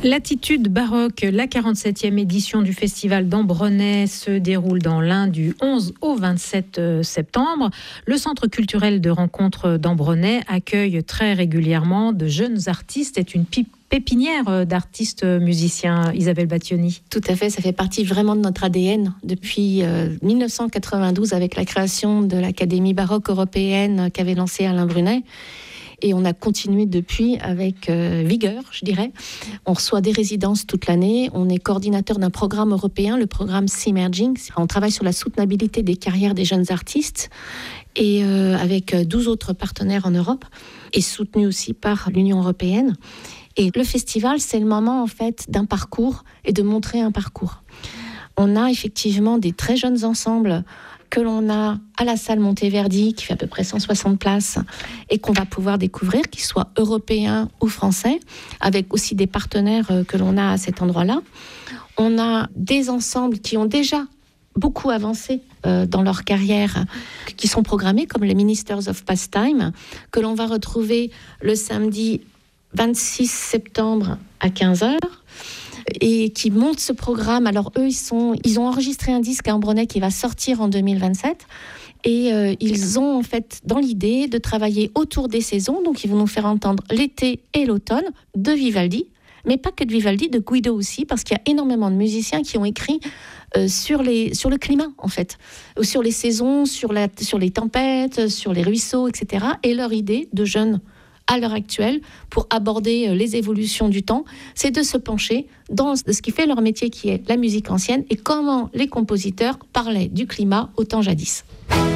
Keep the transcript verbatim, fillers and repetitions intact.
Latitude baroque, la quarante-septième édition du festival d'Ambronay se déroule dans l'Ain du onze au vingt-sept septembre. Le centre culturel de rencontre d'Ambronay accueille très régulièrement de jeunes artistes. C'est une pipe pépinière d'artistes musiciens, Isabelle Battioni. Tout à fait, ça fait partie vraiment de notre A D N depuis euh, dix-neuf cent quatre-vingt-douze avec la création de l'Académie baroque européenne qu'avait lancée Alain Brunet. Et on a continué depuis avec euh, vigueur, je dirais. On reçoit des résidences toute l'année. On est coordinateur d'un programme européen, le programme Simerging. On travaille sur la soutenabilité des carrières des jeunes artistes et euh, avec douze autres partenaires en Europe et soutenu aussi par l'Union européenne. Et le festival, c'est le moment en fait d'un parcours et de montrer un parcours. On a effectivement des très jeunes ensembles que l'on a à la salle Monteverdi, qui fait à peu près cent soixante places, et qu'on va pouvoir découvrir, qu'ils soient européens ou français, avec aussi des partenaires que l'on a à cet endroit-là. On a des ensembles qui ont déjà beaucoup avancé euh, dans leur carrière, qui sont programmés, comme les Ministers of Pastime, que l'on va retrouver le samedi vingt-six septembre à quinze heures, et qui montent ce programme. Alors eux, ils, sont, ils ont enregistré un disque à Ambronay qui va sortir en deux mille vingt-sept, et euh, ils ont en fait dans l'idée de travailler autour des saisons, donc ils vont nous faire entendre l'été et l'automne de Vivaldi, mais pas que de Vivaldi, de Guido aussi, parce qu'il y a énormément de musiciens qui ont écrit euh, sur, les, sur le climat en fait, ou sur les saisons, sur, la, sur les tempêtes, sur les ruisseaux, et cetera. Et leur idée de jeunes à l'heure actuelle, pour aborder les évolutions du temps, c'est de se pencher dans ce qui fait leur métier, qui est la musique ancienne, et comment les compositeurs parlaient du climat au temps jadis.